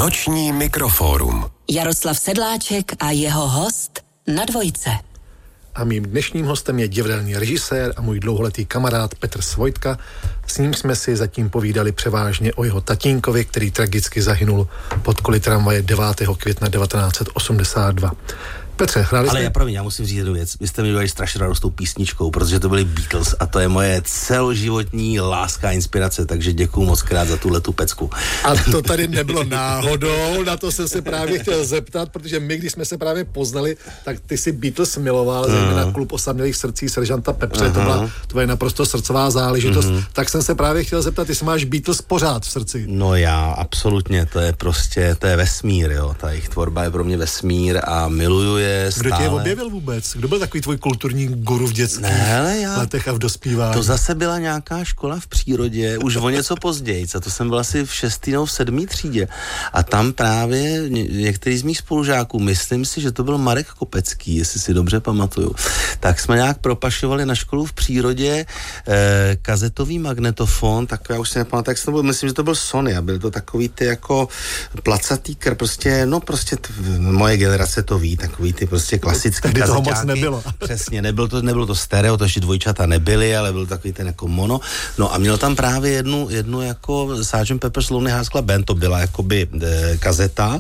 Noční mikrofórum. Jaroslav Sedláček a jeho host na Dvojce. A mým dnešním hostem je divadelní režisér a můj dlouholetý kamarád Petr Svojtka. S ním jsme si zatím povídali převážně o jeho tatínkovi, který tragicky zahynul pod koly tramvaje 9. května 1982. Petře, hráli Ale jste... já musím říct jednu věc. Vy jste mi dali strašně radost tou písničkou, protože to byli Beatles a to je moje celoživotní láska a inspirace, takže děkuju moc krát za tuhletu pecku. A to tady nebylo náhodou, na to jsem se právě chtěl zeptat, protože my, když jsme se právě poznali, tak ty si Beatles miloval, zejména Klub osamělých srdcí seržanta Pepře, to je naprosto srdcová záležitost. Tak jsem se právě chtěl zeptat, jestli máš Beatles pořád v srdci. No já, absolutně, to je prostě, to je vesmír, jo, ta jejich tvorba je pro mě vesmír a miluju je stále. Kdo tě je objevil vůbec? Kdo byl takový tvůj kulturní guru v dětských letech a v dospívání? To zase byla nějaká škola v přírodě, už o něco později, a to jsem byl asi v 6. nebo v 7. třídě. A tam právě některý z mých spolužáků, myslím si, že to byl Marek Kopecký, jestli si dobře pamatuju, tak jsme nějak propašovali na školu v přírodě kazetový magnetofon, tak já už si nepamatuju, jak se to byl, myslím, že to byl Sony a byl to takový ty jako placatý moje generace to ví, takový ty prostě klasický kazeťáky. Toho moc nebylo. Přesně, nebylo to stereo, to ještě dvojčata nebyly, ale byl takový ten jako mono. No a měl tam právě jednu jako Sgt. Pepper's Lonely Hearts Club Band, to byla jakoby kazeta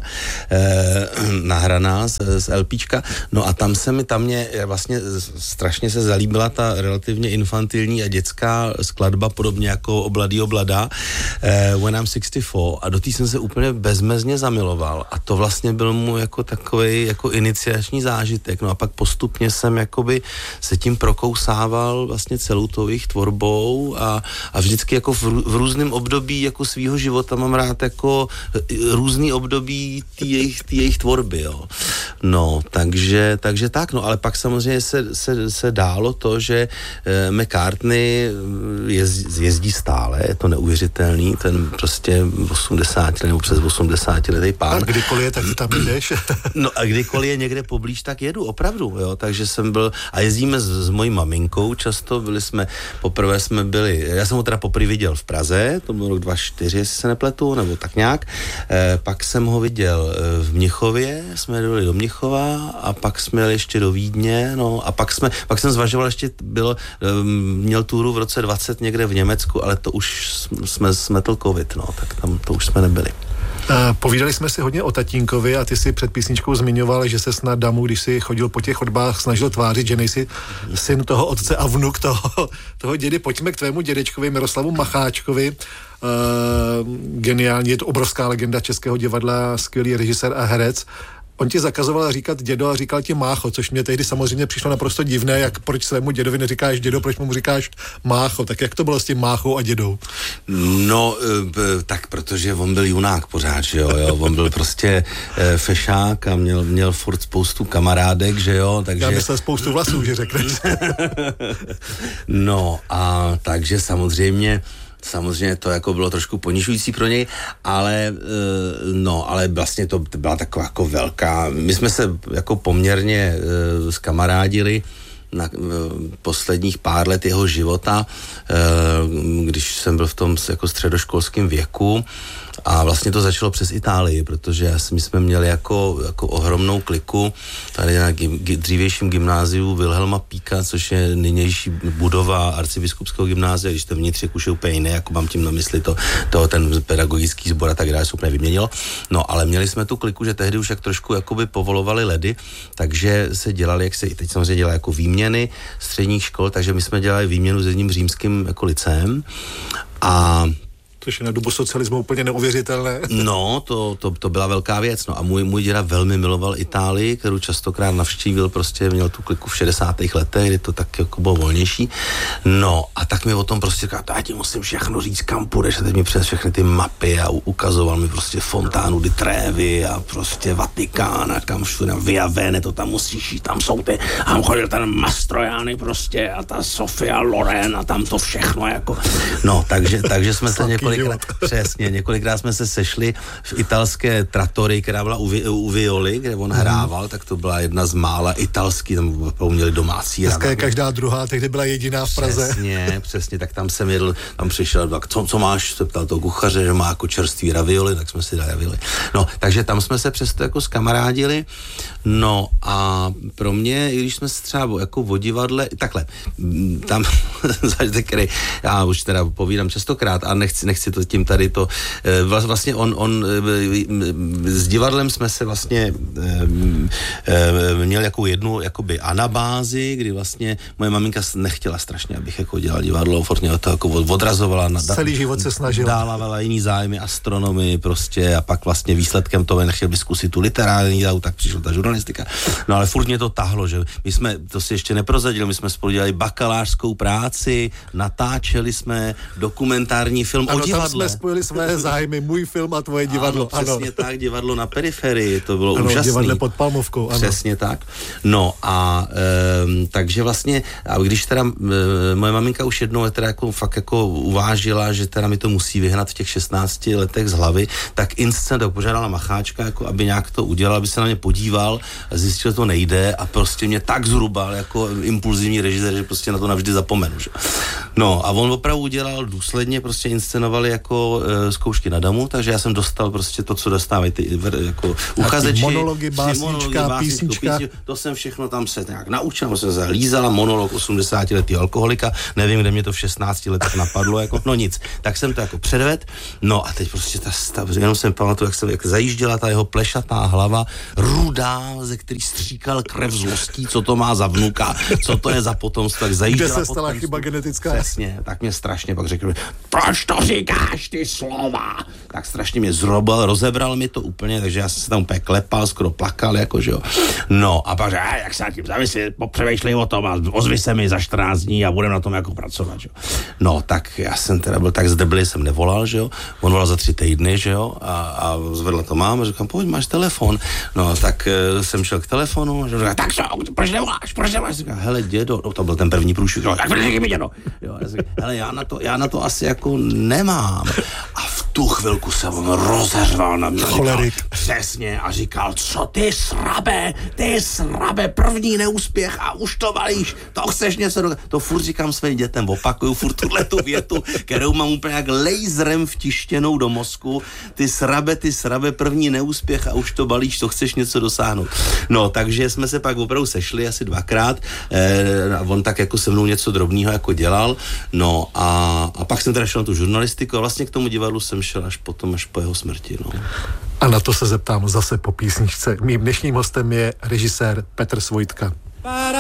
nahraná z LPčka. No a tam mě vlastně strašně se zalíbila ta relativně infantilní a dětská skladba, podobně jako Oblady oblada, When I'm 64, a do té jsem se úplně bezmezně zamiloval a to vlastně byl mu jako takovej jako iniciační zážitek. No a pak postupně jsem jakoby se tím prokousával vlastně celou tou jejich tvorbou a vždycky jako v různém období jako svýho života mám rád jako různý období té jejich tvorby, jo. No, takže tak, no, ale pak samozřejmě se dálo to, že McCartney jezdí stále, je to neuvěřitelný, ten prostě 80 nebo přes 80 letý pán. A kdykoliv je, tak tam jdeš? No a kdykoliv je někde poblíž, tak jedu, opravdu, jo, takže jsem byl, a jezdíme s mojí maminkou často, poprvé jsme byli, já jsem ho teda poprvé viděl v Praze, to byl rok 2004, jestli se nepletu, nebo tak nějak, pak jsem ho viděl v Mnichově, jsme jeli do Mnichova a pak jsme jeli ještě do Vídně, no a pak jsem zvažoval, ještě měl túru v roce 20 někde v Německu, ale to už jsme smetl covid, no, tak tam to už jsme nebyli. Povídali jsme si hodně o tatínkovi a ty si před písničkou zmiňoval, že se snad damu, když si chodil po těch chodbách, snažil tvářit, že nejsi syn toho otce a vnuk toho dědy. Pojďme k tvému dědečkovi Miroslavu Macháčkovi. Geniální, je to obrovská legenda českého divadla, skvělý režisér a herec. On ti zakazoval říkat dědo a říkal ti mácho, což mě tehdy samozřejmě přišlo naprosto divné, jak proč svému dědovi neříkáš dědo, proč mu říkáš mácho, tak jak to bylo s tím máchou a dědou? No, tak protože on byl junák pořád, že jo, on byl prostě fešák a měl furt spoustu kamarádek, že jo, takže... Já myslel spoustu vlasů, že řekneš. No a takže samozřejmě to jako bylo trošku ponižující pro něj, ale vlastně to byla taková jako velká, my jsme se jako poměrně zkamarádili na posledních pár let jeho života, když jsem byl v tom jako středoškolském věku. A vlastně to začalo přes Itálii, protože my jsme měli jako ohromnou kliku tady na dřívějším gymnáziu Wilhelma Píka, což je nynější budova arcibiskupského gymnázia, když ten vnitřek už je úplně jiný, jako mám tím na mysli ten pedagogický sbor a tak dále, se úplně vyměnilo. No, ale měli jsme tu kliku, že tehdy už jak trošku jakoby povolovali ledy, takže se dělali, jak se i teď samozřejmě dělá jako výměny středních škol, takže my jsme dělali výměnu s jedním římským jako lyceem a což je na dobu socialismu úplně neuvěřitelné. No, to byla velká věc. No a můj děda velmi miloval Itálii, kterou častokrát navštívil, prostě měl tu kliku v 60. letech, kdy to tak jako bylo volnější. No a tak mi o tom prostě říkal, já ti musím všechno říct, kam půjdeš, a teď mi přes všechny ty mapy a ukazoval mi prostě Fontánu di Trevi a prostě Vatikán a kam všude, Via Veneto, tam musíš jít, tam jsou ty, a tam chodil ten Mastroianni prostě a ta Sofia Loren a tam to všechno jako. No, takže jsme se několikrát jsme se sešli v italské Trattorii, která byla u Violi, kde on hrával, tak to byla jedna z mála italský, tam měli domácí. Dneska je každá druhá, tehdy byla jediná v Praze. Přesně, tak tam jsem jedl, tam přišel, tak co máš, se ptal toho kuchaře, že má jako čerstvý ravioli, tak jsme si dali ravioli. No, takže tam jsme se přesto jako zkamarádili, no a pro mě, i když jsme se třeba jako o divadle, takhle, tam, který já už teda povídám častokrát a nechci to tím tady to, vlastně on s divadlem jsme se vlastně měl jako jednu jakoby anabázi, kdy vlastně moje maminka nechtěla strašně, abych jako dělal divadlo, furt mě to jako odrazovala. Celý život se snažila. Dávala jiný zájmy, astronomii prostě a pak vlastně výsledkem toho nechtěl by zkusit tu literární dílu, tak přišla ta žurnalistika. No ale furt mě to tahlo, že my jsme, to si ještě neprozadili, my jsme spolu dělali bakalářskou práci, natáčeli jsme dokumentární film o divadle. Tam jsme spojili své zájmy, můj film a tvoje divadlo. Ano, přesně tak, divadlo na periferii, to bylo úžasné. Divadle pod Palmovkou, ano. Přesně tak. No a takže vlastně, a když teda moje maminka už jednou teda jako fakt jako uvážila, že teda mi to musí vyhnat v těch 16 letech z hlavy, tak instant požádala Macháčka, jako aby nějak to udělal, aby se na mě podíval a zjistil, že to nejde a prostě mě tak zhrubal jako impulzivní režisér, že prostě na to navždy zapomenu. Že? No a on opravdu udělal důsledně, prostě inscenovali jako zkoušky na damu, takže já jsem dostal prostě to, co dostávají ty jako uchazeči. Monology, básnička, písnička. To jsem všechno tam se nějak naučil, jsem se lízala monolog 80letý alkoholika, nevím, kde mě to v 16 letech napadlo, jako, no nic, tak jsem to jako předvedl, no a teď prostě jenom jsem pamatuju, jak zajížděla ta jeho plešatá hlava, rudá, ze který stříkal krev zlostí, co to má za vnuka, co to je za potomstvo, tak zajížděla. Kde se stala chyba genetická? Přesně, tak mě strašně pak řekl, proč to říkáš ty slova? Tak strašně mě zrobal, rozebral mi to úplně, takže já jsem se tam úplně klepal, skoro plakal, jako, že jo. No a pak, že jak se na tím zamyslí, popřemýšlej o tom a ozvi se mi za 14 dní a budeme na tom jako pracovat, že jo. No, tak já jsem teda byl tak zdeblý, jsem nevolal, že jo. On volal za 3 týdny, že jo, a zvedla to máma, říkám, pojď, máš telefon. No, tak jsem šel k telefonu, a říkám, tak co, proč nevoláš? Říkám, hele, dědo, no, to byl ten první průšvih, tak mi dědo. Jo, já říkám, hele, já na to asi jako nemám. A v tu chvilku se on rozeřval na mě. Cholerik. Přesně, a říkal, co ty srabe, první neúspěch a už to valíš, to chceš něco to furt říkám svým dětem, opakuju furt tuhletu větu, kterou mám úplně jak laserem vtištěnou do mozku, ty srabe, první neúspěch a už to balíš, to chceš něco dosáhnout. No, takže jsme se pak opravdu sešli asi 2krát, a on tak jako se mnou něco drobného jako dělal, no a pak jsem teda šel na tu žurnalistiku a vlastně k tomu divadlu jsem šel až po jeho smrti, no. A na to se zeptám zase po písničce. Mým dnešním hostem je režisér Petr Svojtka.